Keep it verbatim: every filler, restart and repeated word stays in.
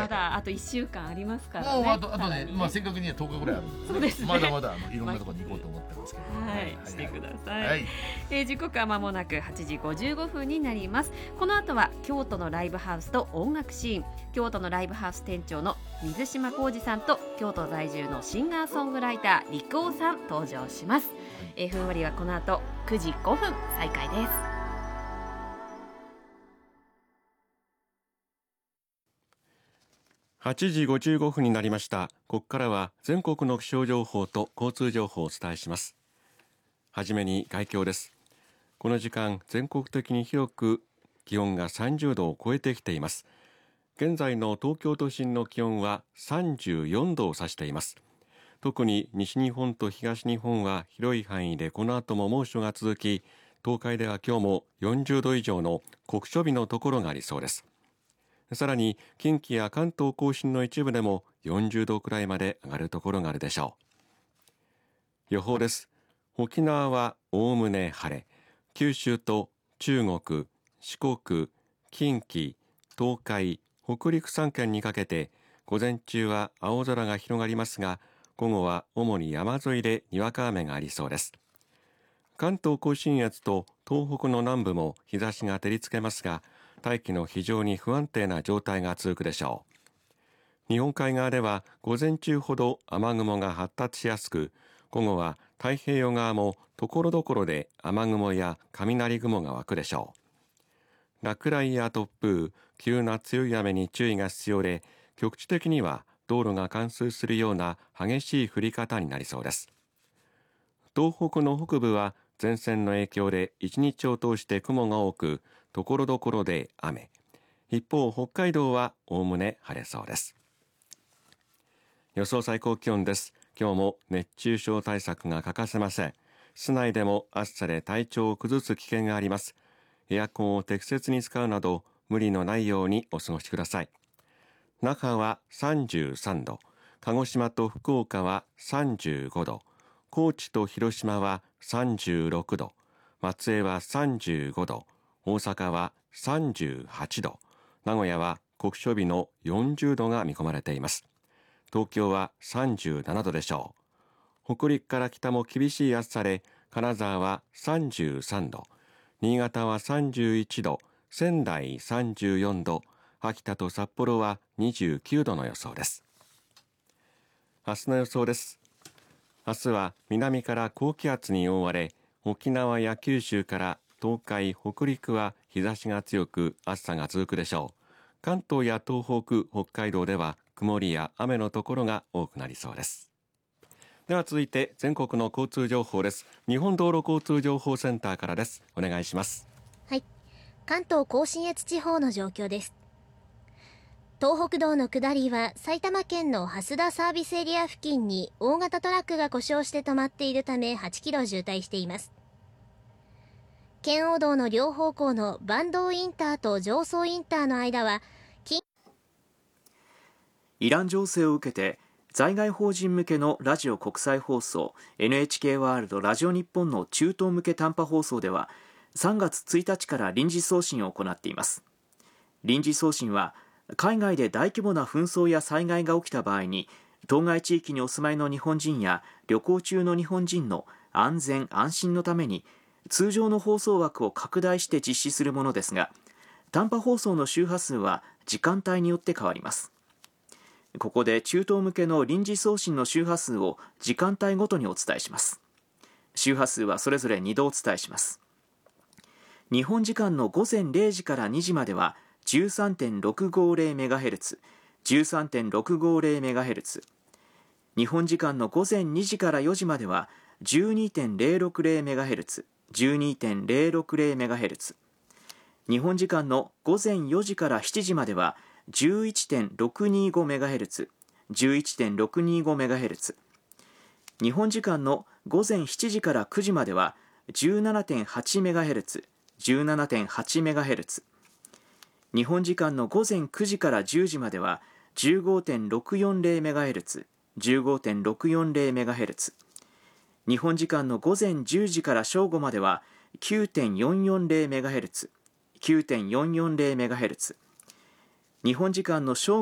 まだあといっしゅうかんありますからね。 もうあとあとね、まあ正確にはとおかぐらいあるんで、 そうですね、 まだまだあのいろんなところに行こうと思ってますけど、 はい、 はいはい、 してください。 はい、 えー、時刻は間もなくはちじごじゅうごふんになります。この後は京都のライブハウスと音楽シーン、京都のライブハウス店長の水島浩二さんと京都在住のシンガーソングライター陸尾さん登場します。えー、ふんわりはこの後くじごふん再開です。 はちじごじゅうごふんになりました。ここからは全国の気象情報と交通情報をお伝えします。はじめに概況です。この時間全国的に広く気温がさんじゅうどを超えてきています。現在の東京都心の気温はさんじゅうよんどを指しています。特に西日本と東日本は広い範囲でこの後も猛暑が続き、東海では今日もよんじゅうど以上の酷暑日のところがありそうです。さらに近畿や関東甲信の一部でもよんじゅうどくらいまで上がるところがあるでしょう。予報です。沖縄はおおむね晴れ、九州と中国、四国、近畿、東海、北陸さん県にかけて午前中は青空が広がりますが、午後は主に山沿いでにわか雨がありそうです。関東甲信越と東北の南部も日差しが照りつけますが、大気の非常に不安定な状態が続くでしょう。日本海側では午前中ほど雨雲が発達しやすく、午後は太平洋側もところどころで雨雲や雷雲が湧くでしょう。落雷や突風、急な強い雨に注意が必要で、局地的には道路が冠水するような激しい降り方になりそうです。東北の北部は前線の影響で一日を通して雲が多く、ところどころで雨。一方、北海道はおおむね晴れそうです。予想最高気温です。今日も熱中症対策が欠かせません。室内でも暑さで体調を崩す危険があります。エアコンを適切に使うなど無理のないようにお過ごしください。那覇はさんじゅうさんど、鹿児島と福岡はさんじゅうごど、高知と広島はさんじゅうろくど、松江はさんじゅうごど、大阪はさんじゅうはちど、名古屋は酷暑日のよんじゅうどが見込まれています。東京はさんじゅうななどでしょう。北陸から北も厳しい暑さで、金沢はさんじゅうさんど、新潟はさんじゅういちど、仙台さんじゅうよんど、秋田と札幌はにじゅうきゅうどの予想です。明日の予想です。明日は南から高気圧に覆われ、沖縄や九州から東海、北陸は日差しが強く暑さが続くでしょう。関東や東北、北海道では曇りや雨のところが多くなりそうです。では続いて全国の交通情報です。日本道路交通情報センターからです。お願いします。 はい、関東甲信越地方の状況です。東北道の下りは埼玉県の蓮田サービスエリア付近に大型トラックが故障して止まっているためはちキロ渋滞しています。県央道の両方向の坂東インターと常総インターの間はイラン情勢を受けて在外邦人向けのラジオ国際放送 エヌエイチケー ワールドラジオ日本の中東向け短波放送ではさんがつついたちから臨時送信を行っています。臨時送信は海外で大規模な紛争や災害が起きた場合に当該地域にお住まいの日本人や旅行中の日本人の安全安心のために通常の放送枠を拡大して実施するものですが、短波放送の周波数は時間帯によって変わります。ここで中東向けの臨時送信の周波数を時間帯ごとにお伝えします。周波数はそれぞれにどお伝えします。日本時間のごぜんれいじからにじまでは じゅうさんてんろくごゼロメガヘルツ、じゅうさんてんろくごゼロメガヘルツ、日本時間のごぜんにじからよじまでは じゅうにてんゼロろくゼロメガヘルツ、じゅうにてんゼロろくゼロメガヘルツ、日本時間のごぜんよじからしちじまでは じゅういってんろくにごメガヘルツ、じゅういってんろくにごメガヘルツ、日本時間のごぜんしちじからくじまでは じゅうななてんはちメガヘルツ、じゅうななてんはちメガヘルツ、日本時間のごぜんくじからじゅうじまでは じゅうごてんろくよんゼロメガヘルツ、じゅうごてんろくよんゼロメガヘルツ、日本時間のごぜんじゅうじから正午までは きゅうてんよんよんゼロメガヘルツ、きゅうてんよんよんゼロメガヘルツ、日本時間の正午